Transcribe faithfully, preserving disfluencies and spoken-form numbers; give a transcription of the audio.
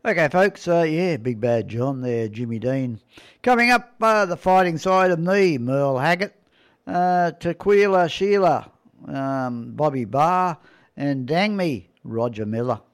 Okay, folks, uh, yeah, Big Bad John there, Jimmy Dean. Coming up, uh, the fighting side of me, Merle Haggett, uh, Tequila Sheila, um, Bobby Barr, and Dang Me, Roger Miller.